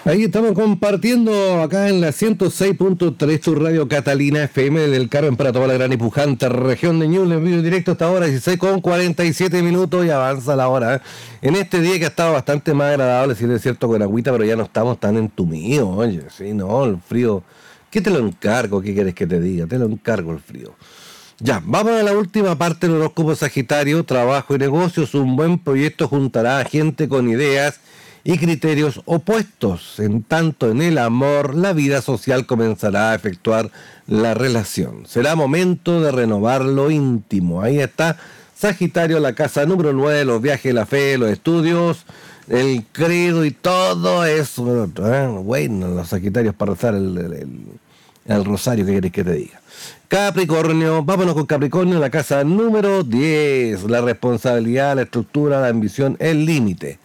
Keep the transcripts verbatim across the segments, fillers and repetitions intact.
Ahí estamos compartiendo acá en la ciento seis punto tres tu radio Catalina F M del Carmen para toda la gran y pujante región de Ñuble, en vivo y directo hasta ahora, dieciséis con cuarenta y siete minutos y avanza la hora. ¿eh? En este día que ha estado bastante más agradable, si es cierto, con agüita, pero ya no estamos tan entumidos, oye, sí, no, el frío. ¿Qué te lo encargo? ¿Qué quieres que te diga? Te lo encargo el frío. Ya, vamos a la última parte del horóscopo Sagitario, trabajo y negocios. Un buen proyecto juntará a gente con ideas y criterios opuestos. En tanto, en el amor, la vida social comenzará a efectuar la relación. Será momento de renovar lo íntimo. Ahí está Sagitario, la casa número nueve, los viajes, la fe, los estudios, el credo y todo eso. ¿eh? Bueno, los Sagitarios para rezar el, el, el, el rosario, ¿qué querés que te diga? Capricornio, vámonos con Capricornio, la casa número diez. La responsabilidad, la estructura, la ambición, el límite.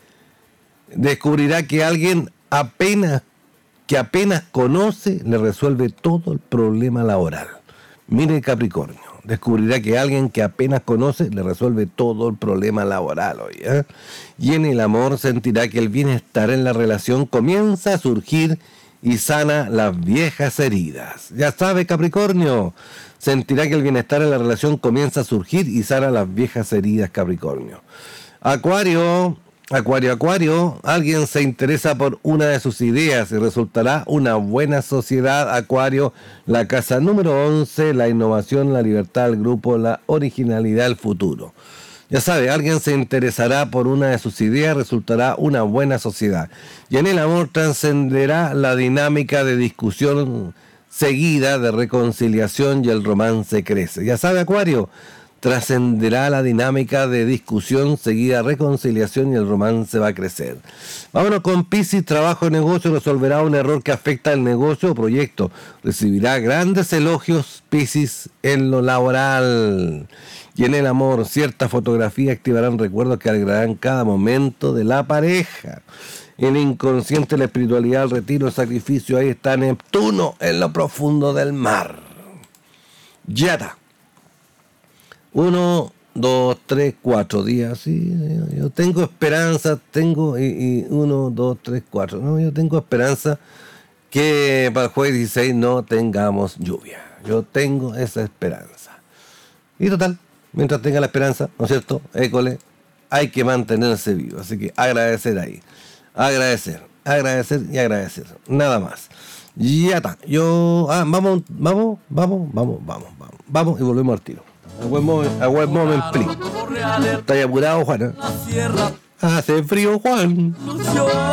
Descubrirá que alguien apenas que apenas conoce le resuelve todo el problema laboral. Mire Capricornio, descubrirá que alguien que apenas conoce le resuelve todo el problema laboral hoy. ¿eh? Y en el amor sentirá que el bienestar en la relación comienza a surgir y sana las viejas heridas. Ya sabe Capricornio, sentirá que el bienestar en la relación comienza a surgir y sana las viejas heridas, Capricornio. Acuario... Acuario, Acuario, alguien se interesa por una de sus ideas y resultará una buena sociedad. Acuario, la casa número once, la innovación, la libertad del grupo, la originalidad, el futuro. Ya sabe, alguien se interesará por una de sus ideas, resultará una buena sociedad. Y en el amor trascenderá la dinámica de discusión seguida, de reconciliación y el romance crece. Ya sabe, Acuario, trascenderá la dinámica de discusión seguida, reconciliación y el romance va a crecer. Vámonos con Piscis, trabajo y negocio, resolverá un error que afecta al negocio o proyecto. Recibirá grandes elogios, Piscis, en lo laboral. Y en el amor, cierta fotografía activarán recuerdos que alegrarán cada momento de la pareja. El inconsciente, la espiritualidad, el retiro, el sacrificio, ahí está Neptuno en lo profundo del mar. Ya está. Uno, dos, tres, cuatro días, sí, yo tengo esperanza, tengo, y, y uno, dos, tres, cuatro, no, yo tengo esperanza que para el jueves dieciséis no tengamos lluvia, yo tengo esa esperanza. Y total, mientras tenga la esperanza, ¿no es cierto? École, hay que mantenerse vivo, así que agradecer ahí, agradecer, agradecer y agradecer, nada más. Ya está, yo, ah, vamos, vamos, vamos, vamos, vamos, vamos, vamos y volvemos al tiro. A buen moment, a buen moment, please. ¿Estás apurado, Juan? ¿eh? Hace frío, Juan.